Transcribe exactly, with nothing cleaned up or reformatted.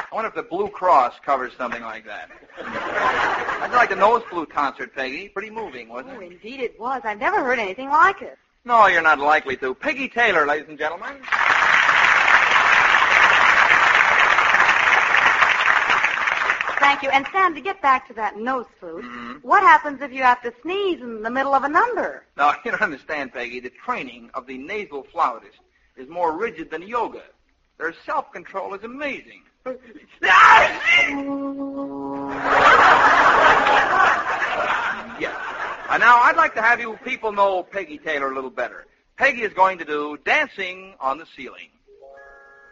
I wonder if the Blue Cross covers something like that. I'd like the Nose Flute concert, Peggy. Pretty moving, wasn't Oh, it? indeed it was. I've never heard anything like it. No, you're not likely to. Peggy Taylor, ladies and gentlemen. Thank you. And, Sam, to get back to that nose flute, Mm-hmm. what happens if you have to sneeze in the middle of a number? No, you don't understand, Peggy. The training of the nasal flautist is more rigid than yoga. Their self-control is amazing. Yes. And now I'd like to have you people know Peggy Taylor a little better. Peggy is going to do Dancing on the Ceiling.